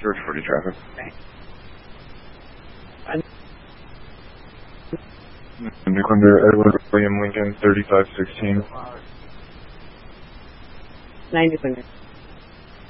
George 40 traffic. Nuke under Edward William Lincoln 3516. 90 seconds.